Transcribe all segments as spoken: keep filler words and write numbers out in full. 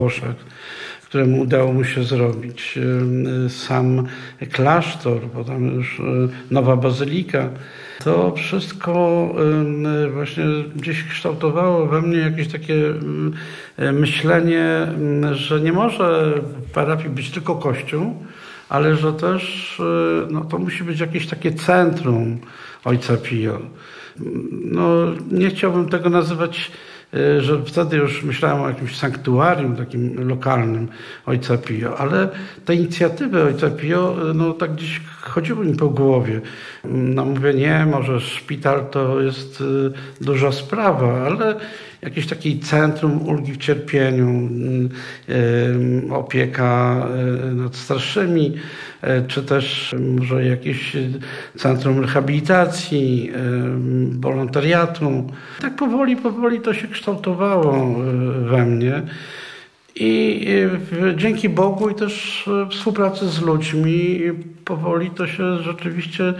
Włoszech, któremu udało mu się zrobić. Sam klasztor, potem już nowa bazylika. To wszystko właśnie gdzieś kształtowało we mnie jakieś takie myślenie, że nie może w parafii być tylko kościół, ale że też no, to musi być jakieś takie centrum Ojca Pio. No, nie chciałbym tego nazywać, że wtedy już myślałem o jakimś sanktuarium takim lokalnym Ojca Pio, ale te inicjatywy Ojca Pio, no tak gdzieś chodziły mi po głowie. No mówię, nie, może szpital to jest duża sprawa, ale jakieś takie centrum ulgi w cierpieniu, opieka nad starszymi, czy też może jakieś centrum rehabilitacji, wolontariatu. Tak powoli, powoli to się kształtowało we mnie. I dzięki Bogu i też współpracy z ludźmi powoli to się rzeczywiście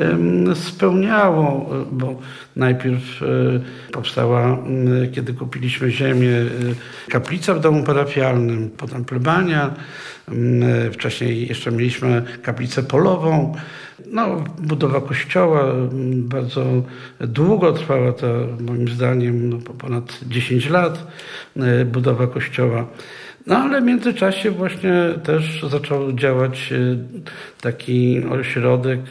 spełniało, bo najpierw powstała, kiedy kupiliśmy ziemię, kaplica w domu parafialnym, potem plebania, wcześniej jeszcze mieliśmy kaplicę polową. No, budowa kościoła bardzo długo trwała, to moim zdaniem no, ponad dziesięć lat budowa kościoła. No ale w międzyczasie właśnie też zaczął działać taki ośrodek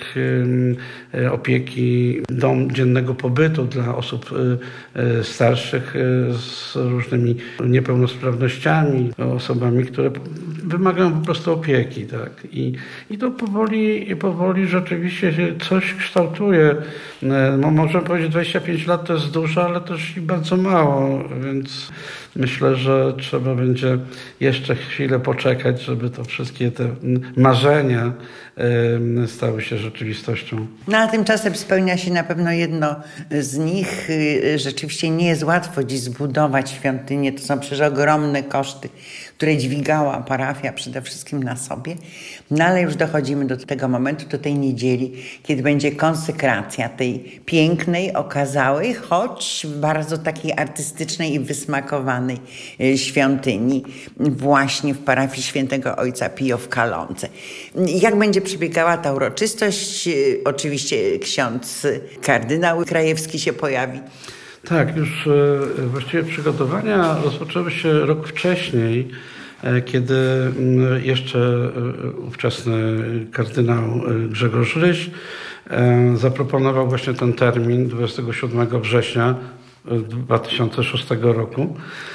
opieki, dom dziennego pobytu dla osób starszych z różnymi niepełnosprawnościami, osobami, które wymagają po prostu opieki. Tak? I, i to powoli, powoli rzeczywiście się coś kształtuje. No, można powiedzieć, dwadzieścia pięć lat to jest dużo, ale też i bardzo mało, więc myślę, że trzeba będzie jeszcze chwilę poczekać, żeby to wszystkie te marzenia stały się rzeczywistością. No a tymczasem spełnia się na pewno jedno z nich. Rzeczywiście nie jest łatwo dziś zbudować świątynię. To są przecież ogromne koszty, które dźwigała parafia przede wszystkim na sobie. No ale już dochodzimy do tego momentu, do tej niedzieli, kiedy będzie konsekracja tej pięknej, okazałej, choć bardzo takiej artystycznej i wysmakowanej świątyni właśnie w parafii Świętego Ojca Pio w Kalonce. Jak będzie przebiegała ta uroczystość? Oczywiście ksiądz kardynał Krajewski się pojawi. Tak, już właściwie przygotowania rozpoczęły się rok wcześniej, kiedy jeszcze ówczesny kardynał Grzegorz Ryś zaproponował właśnie ten termin dwudziestego siódmego września dwa tysiące szóstego roku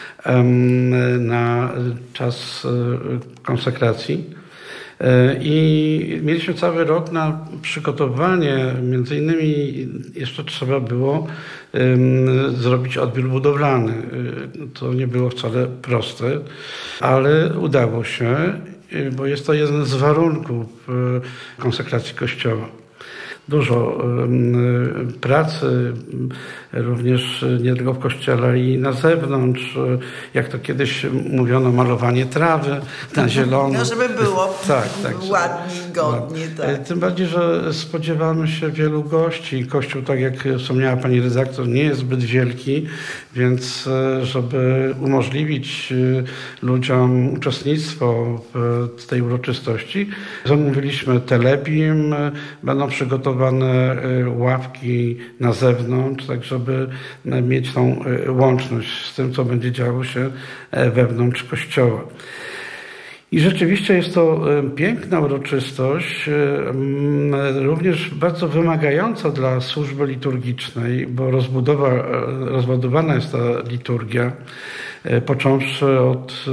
na czas konsekracji. I mieliśmy cały rok na przygotowanie, między innymi jeszcze trzeba było zrobić odbiór budowlany. To nie było wcale proste, ale udało się, bo jest to jeden z warunków konsekracji Kościoła. Dużo pracy, również nie tylko w kościele, ale i na zewnątrz. Jak to kiedyś mówiono, malowanie trawy na zielono. No, żeby było tak, tak, ładnie i godnie. Tak. Tym bardziej, że spodziewamy się wielu gości. Kościół, tak jak wspomniała pani redaktor, nie jest zbyt wielki, więc żeby umożliwić ludziom uczestnictwo w tej uroczystości, zamówiliśmy telebim, będą przygotowane ławki na zewnątrz, tak żeby mieć tą łączność z tym, co będzie działo się wewnątrz kościoła. I rzeczywiście jest to piękna uroczystość, również bardzo wymagająca dla służby liturgicznej, bo rozbudowa, rozbudowana jest ta liturgia, począwszy od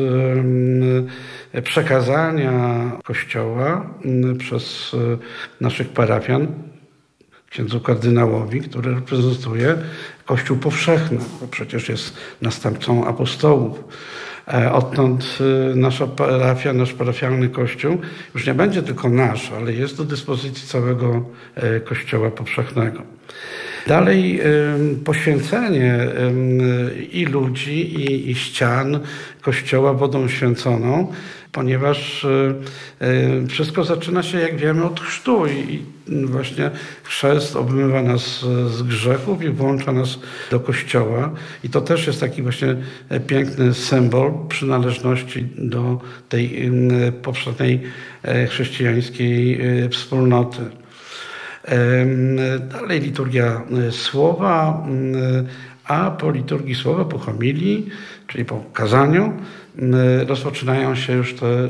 przekazania Kościoła przez naszych parafian księdzu kardynałowi, który reprezentuje Kościół powszechny, bo przecież jest następcą apostołów. Odtąd nasza parafia, nasz parafialny kościół już nie będzie tylko nasz, ale jest do dyspozycji całego Kościoła powszechnego. Dalej poświęcenie i ludzi, i, i ścian kościoła wodą święconą, ponieważ wszystko zaczyna się, jak wiemy, od chrztu i właśnie chrzest obmywa nas z grzechów i włącza nas do kościoła. I to też jest taki właśnie piękny symbol przynależności do tej powszechnej chrześcijańskiej wspólnoty. Dalej liturgia słowa, a po liturgii słowa, po homilii, czyli po kazaniu, rozpoczynają się już te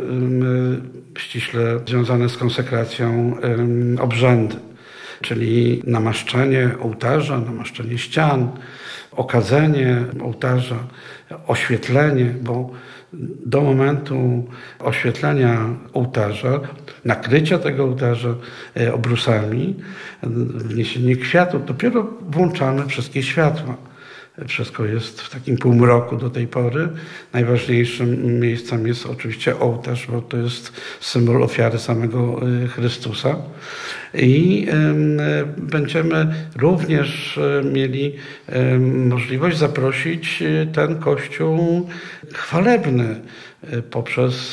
ściśle związane z konsekracją obrzędy, czyli namaszczenie ołtarza, namaszczenie ścian, okadzenie ołtarza, oświetlenie, bo do momentu oświetlenia ołtarza, nakrycia tego ołtarza obrusami, wniesienie kwiatów, dopiero włączamy wszystkie światła. Wszystko jest w takim półmroku do tej pory. Najważniejszym miejscem jest oczywiście ołtarz, bo to jest symbol ofiary samego Chrystusa. I będziemy również mieli możliwość zaprosić ten Kościół chwalebny poprzez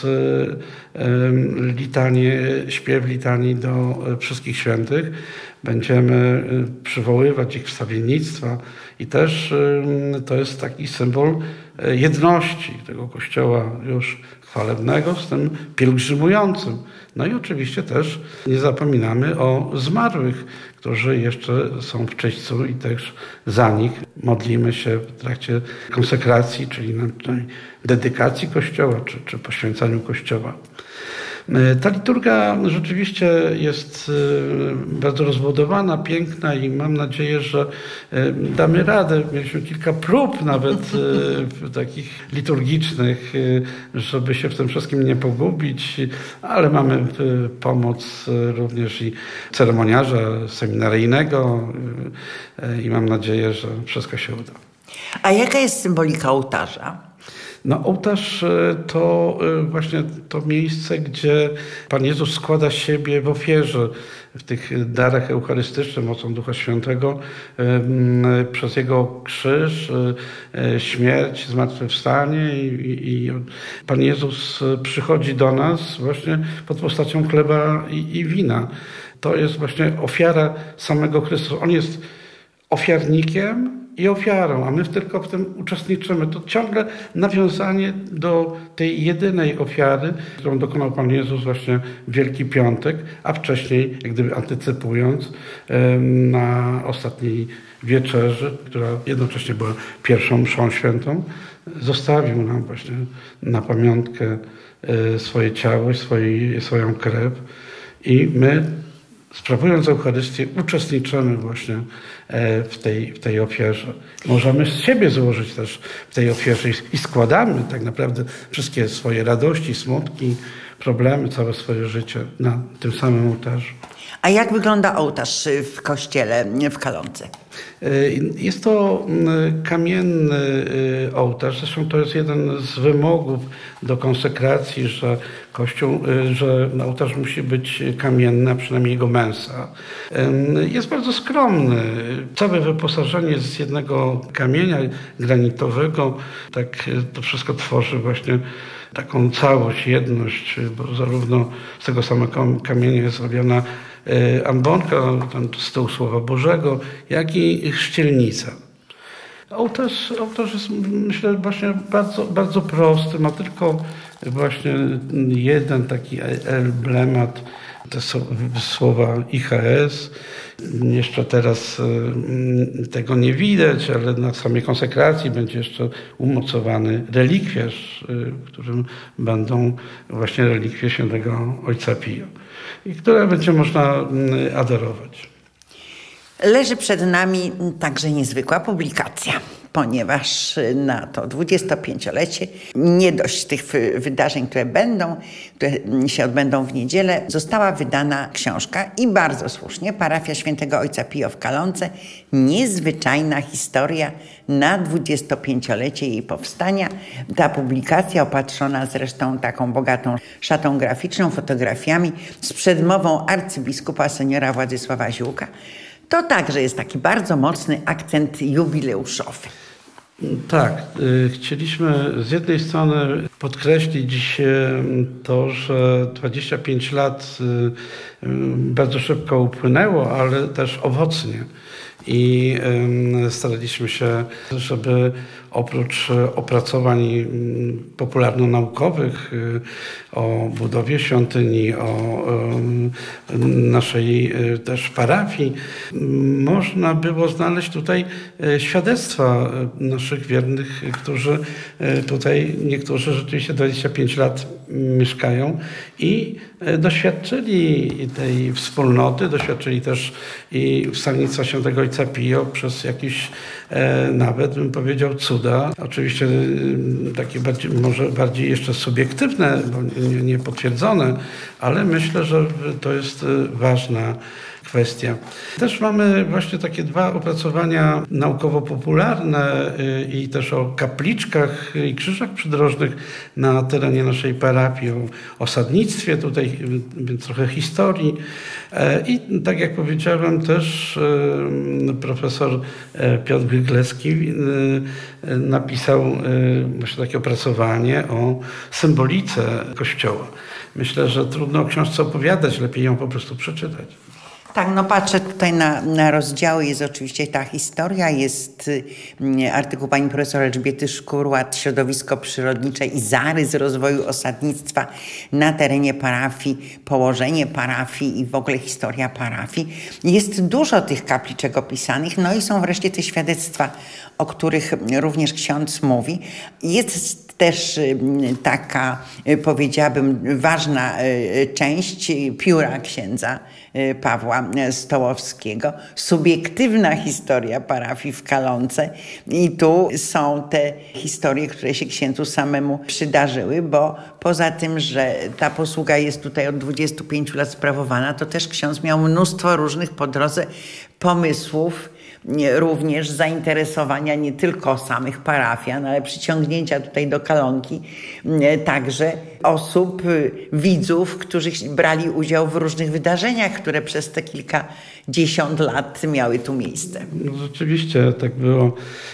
litanię, śpiew litanii do wszystkich świętych. Będziemy przywoływać ich wstawiennictwa i też to jest taki symbol jedności tego Kościoła już chwalebnego z tym pielgrzymującym. No i oczywiście też nie zapominamy o zmarłych, którzy jeszcze są w czyśćcu i też za nich modlimy się w trakcie konsekracji, czyli na dedykacji Kościoła czy, czy poświęcaniu Kościoła. Ta liturgia rzeczywiście jest bardzo rozbudowana, piękna i mam nadzieję, że damy radę. Mieliśmy kilka prób nawet takich liturgicznych, żeby się w tym wszystkim nie pogubić, ale mamy pomoc również i ceremoniarza seminaryjnego i mam nadzieję, że wszystko się uda. A jaka jest symbolika ołtarza? No, ołtarz to właśnie to miejsce, gdzie Pan Jezus składa siebie w ofierze, w tych darach eucharystycznych mocą Ducha Świętego, przez Jego krzyż, śmierć, zmartwychwstanie i, i Pan Jezus przychodzi do nas właśnie pod postacią chleba i, i wina. To jest właśnie ofiara samego Chrystusa. On jest ofiarnikiem i ofiarą, a my tylko w tym uczestniczymy. To ciągle nawiązanie do tej jedynej ofiary, którą dokonał Pan Jezus właśnie w Wielki Piątek, a wcześniej, jak gdyby antycypując, na ostatniej wieczerzy, która jednocześnie była pierwszą mszą świętą, zostawił nam właśnie na pamiątkę swoje ciało, swoje, swoją krew i my, sprawując Eucharystię, uczestniczymy właśnie w tej, w tej ofierze. Możemy z siebie złożyć też w tej ofierze i składamy tak naprawdę wszystkie swoje radości, smutki, problemy, całe swoje życie na tym samym ołtarzu. A jak wygląda ołtarz w kościele w Kalonce? Jest to kamienny ołtarz. Zresztą to jest jeden z wymogów do konsekracji, że kościół, że ołtarz musi być kamienny, a przynajmniej jego mensa. Jest bardzo skromny. Całe wyposażenie z jednego kamienia granitowego. Tak to wszystko tworzy właśnie taką całość, jedność, bo zarówno z tego samego kamienia jest zrobiona ambonka, ten stół Słowa Bożego, jak i chrzcielnica. Ołtarz, ołtarz jest, myślę, właśnie bardzo, bardzo prosty, ma tylko właśnie jeden taki emblemat, te słowa I H S. Jeszcze teraz tego nie widać, ale na samej konsekracji będzie jeszcze umocowany relikwiarz, w którym będą właśnie relikwie świętego Ojca Pia, i które będzie można adorować. Leży przed nami także niezwykła publikacja, ponieważ na to dwudziestopięciolecie, nie dość tych wydarzeń, które będą, które się odbędą w niedzielę, została wydana książka i bardzo słusznie, Parafia Świętego Ojca Pio w Kalonce, niezwyczajna historia na dwudziestopięciolecie jej powstania. Ta publikacja, opatrzona zresztą taką bogatą szatą graficzną, fotografiami z przedmową arcybiskupa seniora Władysława Ziółka, To także jest taki bardzo mocny akcent jubileuszowy. Tak, chcieliśmy z jednej strony podkreślić dziś to, że dwadzieścia pięć lat bardzo szybko upłynęło, ale też owocnie. I staraliśmy się, żeby oprócz opracowań popularno-naukowych o budowie świątyni, o naszej też parafii, można było znaleźć tutaj świadectwa naszych wiernych, którzy tutaj, niektórzy rzeczywiście dwadzieścia pięć lat mieszkają i doświadczyli tej wspólnoty, doświadczyli też i wstawiennictwa świętego Ojca Pio przez jakiś e, nawet bym powiedział cuda. Oczywiście e, takie bardziej, może bardziej jeszcze subiektywne, bo nie, nie potwierdzone, ale myślę, że to jest ważna kwestia. Też mamy właśnie takie dwa opracowania naukowo-popularne i też o kapliczkach i krzyżach przydrożnych na terenie naszej parafii, o osadnictwie tutaj, więc trochę historii. I tak jak powiedziałem, też profesor Piotr Gryglewski napisał właśnie takie opracowanie o symbolice Kościoła. Myślę, że trudno o książce opowiadać, lepiej ją po prostu przeczytać. Tak, no patrzę tutaj na, na rozdziały, jest oczywiście ta historia, jest y, artykuł pani profesor Elżbiety Szkurłat, środowisko przyrodnicze i zarys rozwoju osadnictwa na terenie parafii, położenie parafii i w ogóle historia parafii. Jest dużo tych kapliczek opisanych, no i są wreszcie te świadectwa, o których również ksiądz mówi. Jest też taka, powiedziałabym, ważna część pióra księdza Pawła Stołowskiego. Subiektywna historia parafii w Kalonce. I tu są te historie, które się księdzu samemu przydarzyły, bo poza tym, że ta posługa jest tutaj od dwudziestu pięciu lat sprawowana, to też ksiądz miał mnóstwo różnych po drodze pomysłów, również zainteresowania nie tylko samych parafian, ale przyciągnięcia tutaj do Kalonki także osób, widzów, którzy brali udział w różnych wydarzeniach, które przez te kilkadziesiąt lat miały tu miejsce. No, rzeczywiście tak było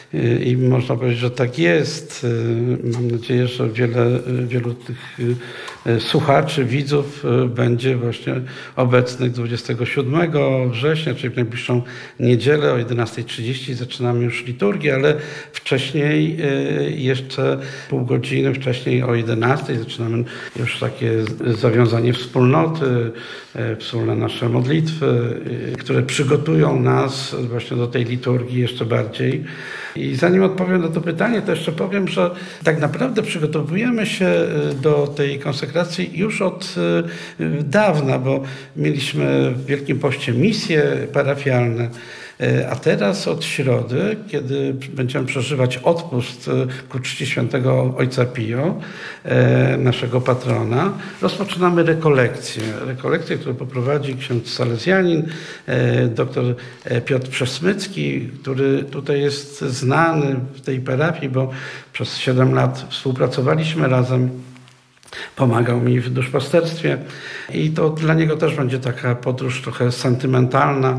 i można powiedzieć, że tak jest. Mam nadzieję, że wiele, wielu tych słuchaczy, widzów będzie właśnie obecnych dwudziestego siódmego września, czyli w najbliższą niedzielę o jedenastej trzydzieści zaczynamy już liturgię, ale wcześniej jeszcze pół godziny wcześniej o jedenastej zaczynamy już takie zawiązanie wspólnoty, wspólne nasze modlitwy, które przygotują nas właśnie do tej liturgii jeszcze bardziej. I zanim odpowiem na to pytanie, to jeszcze powiem, że tak naprawdę przygotowujemy się do tej konsekracji już od dawna, bo mieliśmy w Wielkim Poście misje parafialne, a teraz od środy, kiedy będziemy przeżywać odpust ku czci świętego Ojca Pio, naszego patrona, rozpoczynamy rekolekcję. Rekolekcję, którą poprowadzi ksiądz salezjanin, dr Piotr Przesmycki, który tutaj jest znany w tej parafii, bo przez siedem lat współpracowaliśmy razem. Pomagał mi w duszpasterstwie i to dla niego też będzie taka podróż trochę sentymentalna,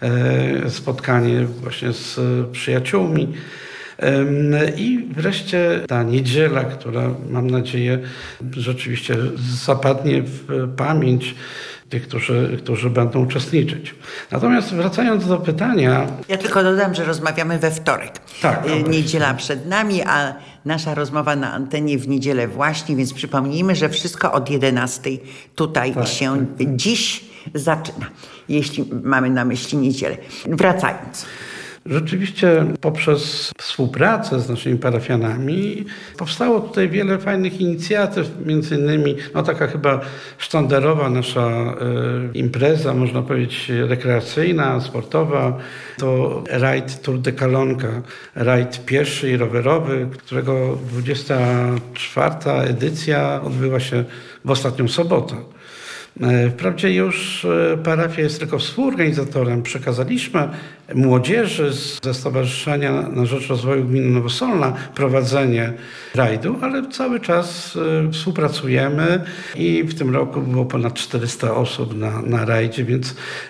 spotkanie właśnie z przyjaciółmi. I wreszcie ta niedziela, która mam nadzieję rzeczywiście zapadnie w pamięć tych, którzy, którzy będą uczestniczyć. Natomiast wracając do pytania... Ja tylko dodam, że rozmawiamy we wtorek. Tak. Niedziela przed nami, a nasza rozmowa na antenie w niedzielę właśnie, więc przypomnijmy, że wszystko od jedenastej tutaj tak, się tak. dziś zaczyna, jeśli mamy na myśli niedzielę. Wracając. Rzeczywiście poprzez współpracę z naszymi parafianami powstało tutaj wiele fajnych inicjatyw, między innymi no taka chyba sztandarowa nasza e, impreza, można powiedzieć rekreacyjna, sportowa, to rajd Tour de Kalonka, rajd pieszy i rowerowy, którego dwudziesta czwarta edycja odbyła się w ostatnią sobotę. Wprawdzie już parafia jest tylko współorganizatorem. Przekazaliśmy młodzieży ze Stowarzyszenia na Rzecz Rozwoju Gminy Nowosolna prowadzenie rajdu, ale cały czas współpracujemy i w tym roku było ponad czterysta osób na, na rajdzie, więc